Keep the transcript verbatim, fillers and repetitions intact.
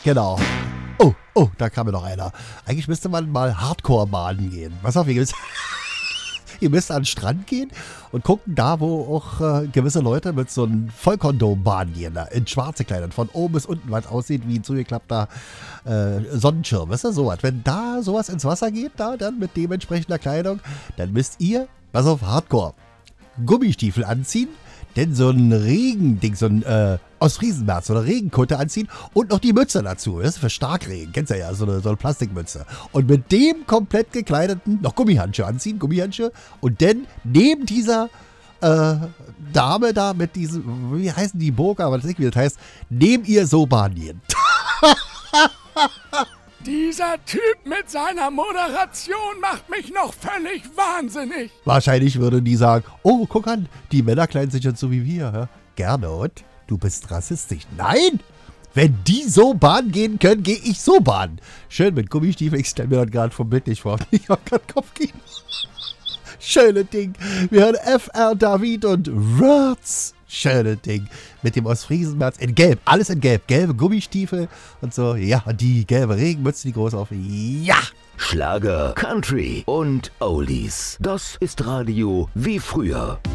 Genau. Oh, oh, da kam mir noch einer. Eigentlich müsste man mal Hardcore baden gehen. Pass auf, ihr müsst, ihr müsst an den Strand gehen und gucken da, wo auch äh, gewisse Leute mit so einem Vollkondom baden gehen, da, in schwarze Kleidern, von oben bis unten, was aussieht wie ein zugeklappter äh, Sonnenschirm. Weißt du, sowas. Wenn da sowas ins Wasser geht, da dann mit dementsprechender Kleidung, dann müsst ihr, pass auf, Hardcore, Gummistiefel anziehen, denn so ein Regending, so ein äh, aus Friesenmärz, so eine Regenkutte anziehen und noch die Mütze dazu. Das ist für Starkregen, kennst du ja, so eine, so eine Plastikmütze. Und mit dem komplett gekleideten, noch Gummihandschuhe anziehen, Gummihandschuhe. Und dann neben dieser äh, Dame da mit diesem, wie heißen die Burka, was weiß ich, wie das heißt, neben ihr so baden gehen. Dieser Typ mit seiner Moderation macht mich noch völlig wahnsinnig. Wahrscheinlich würde die sagen, oh, guck an, die Männer kleiden sich jetzt so wie wir. Hä? Gernot, du bist rassistisch. Nein, wenn die so baden gehen können, gehe ich so baden. Schön mit Gummistiefeln, ich stelle mir das gerade vom Bild nicht vor. Ich habe gerade Kopfkino. Schöne Ding. Wir hören F R David und Words. Schöne Ding. Mit dem Ostfriesenmärz in Gelb. Alles in Gelb. Gelbe Gummistiefel und so. Ja, die gelbe Regenmütze, die groß auf. Ja! Schlager, Country und Oldies. Das ist Radio wie früher.